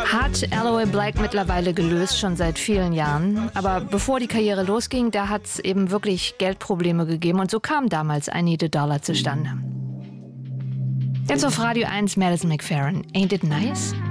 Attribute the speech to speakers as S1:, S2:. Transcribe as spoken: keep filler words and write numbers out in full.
S1: hat Aloe Blacc mittlerweile gelöst, schon seit vielen Jahren. Aber bevor die Karriere losging, da hat es eben wirklich Geldprobleme gegeben. Und so kam damals I Need a Dollar zustande. Jetzt auf Radio eins, Madison McFerrin. Ain't it nice?